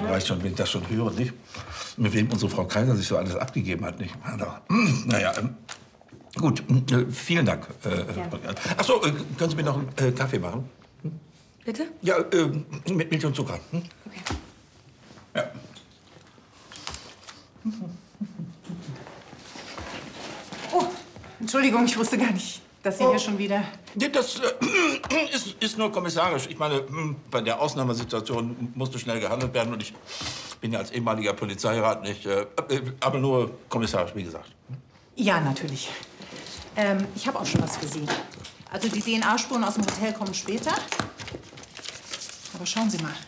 Reicht schon, wenn ich das schon höre, nicht? Mit wem unsere Frau Kaiser sich so alles abgegeben hat, nicht? Naja, gut, vielen Dank. Ach so, können Sie mir noch einen Kaffee machen? Bitte? Ja, mit Milch und Zucker. Okay. Ja. Oh, Entschuldigung, ich wusste gar nicht, dass Sie hier schon wieder... Ja, das ist nur kommissarisch. Ich meine, bei der Ausnahmesituation musste schnell gehandelt werden. Und ich bin ja als ehemaliger Polizeirat nicht... aber nur kommissarisch, wie gesagt. Ja, natürlich. Ich habe auch schon was für Sie. Also die DNA-Spuren aus dem Hotel kommen später. Aber schauen Sie mal.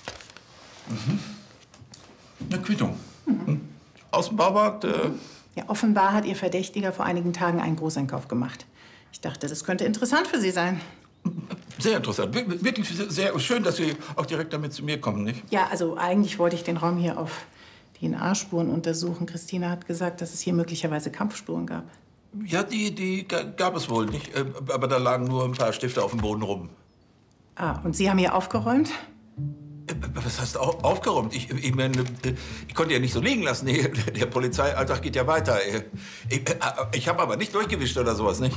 Eine Quittung. Aus dem Baumarkt. Ja, offenbar hat Ihr Verdächtiger vor einigen Tagen einen Großeinkauf gemacht. Ich dachte, das könnte interessant für Sie sein. Sehr interessant. Wirklich sehr schön, dass Sie auch direkt damit zu mir kommen, nicht? Ja, also eigentlich wollte ich den Raum hier auf DNA-Spuren untersuchen. Christina hat gesagt, dass es hier möglicherweise Kampfspuren gab. Ja, die gab es wohl nicht. Aber da lagen nur ein paar Stifte auf dem Boden rum. Ah, und Sie haben hier aufgeräumt? Was heißt aufgeräumt? Ich konnte ja nicht so liegen lassen. Der Polizeialltag geht ja weiter. Ich habe aber nicht durchgewischt oder sowas, nicht?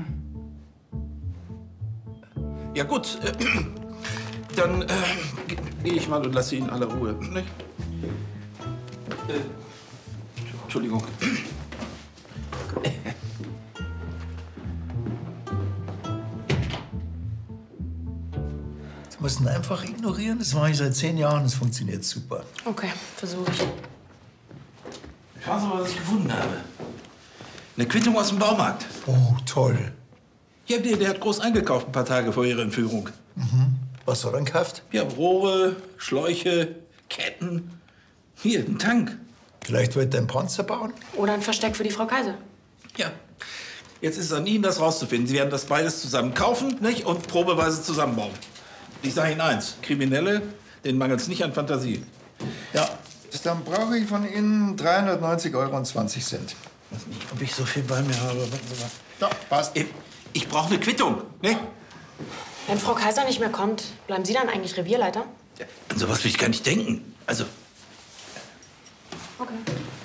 Ja gut, dann gehe ich mal und lasse Sie in aller Ruhe, nicht? Entschuldigung. Sie müssen einfach ignorieren. Das mache ich seit 10 Jahren. Das funktioniert super. Okay, versuche ich. Schauen Sie mal, was ich gefunden habe. Eine Quittung aus dem Baumarkt. Oh, toll. Ja, der hat groß eingekauft ein paar Tage vor Ihrer Entführung. Was hat er gekauft? Ja, Rohre, Schläuche, Ketten. Hier, ein Tank. Vielleicht wollte er einen Panzer bauen? Oder ein Versteck für die Frau Kaiser. Ja. Jetzt ist es an Ihnen, das rauszufinden. Sie werden das beides zusammen kaufen, nicht? Und probeweise zusammenbauen. Ich sage Ihnen eins, Kriminelle, denen mangelt es nicht an Fantasie. Ja. Dann brauche ich von Ihnen 390,20 Euro. Ich weiß nicht, ob ich so viel bei mir habe. Warten Sie mal. Ja, passt. Ich brauche eine Quittung, ne? Wenn Frau Kaiser nicht mehr kommt, bleiben Sie dann eigentlich Revierleiter? Ja, an sowas will ich gar nicht denken. Also... Okay.